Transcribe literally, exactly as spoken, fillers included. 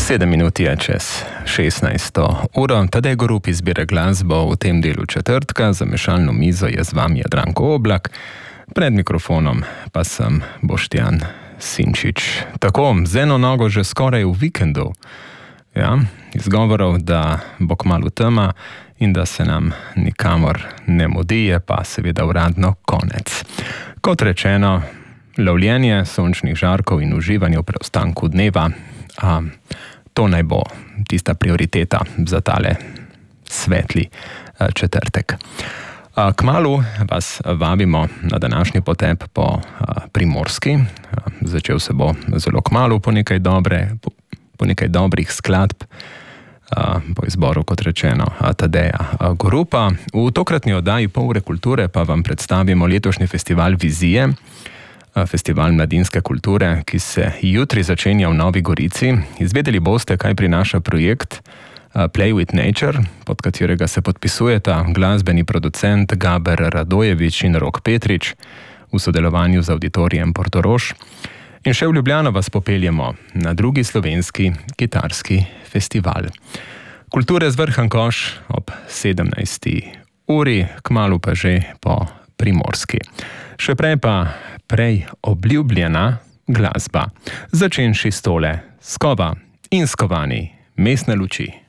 Sedem minut je čez šestnajsto uro, Tadej Gorup izbira glasbo v tem delu četrtka, za mešalno mizo je z vami Jadranko Oblak, pred mikrofonom pa sem Boštjan Sinčič. Tako, z eno nogo že skoraj v vikendu, ja, izgovorov, da bo kmalu tema in da se nam nikamor ne mudi, je pa seveda uradno konec. Kot rečeno, lovljenje sončnih žarkov in uživanje v preostanku dneva, a, to naj bo tista prioriteta za tale svetli a, četrtek. A, kmalu vas vabimo na današnji potep po a, Primorski. A, začel se bo zelo kmalu po nekaj, dobre, po, po nekaj dobrih skladb, a, po izboru, kot rečeno, a, Tadeja a, Gorupa. V tokratni oddaji Pol ure kulture pa vam predstavimo letošnji festival Vizije, festival mladinske kulture, ki se jutri začenja v Novi Gorici. Izvedeli boste, kaj prinaša projekt Play with Nature, pod katerega se podpisujeta glasbeni producent Gaber Radojevič in Rok Petrič v sodelovanju z Auditorijem Portorož. In še v Ljubljano vas popeljemo na drugi slovenski kitarski festival. Kulture zvrhan koš ob sedemnajsti uri, kmalu pa že po Primorski. Še prej pa prej obljubljena glasba. Začenši s tole, Skova in Skovani, Mestne luči.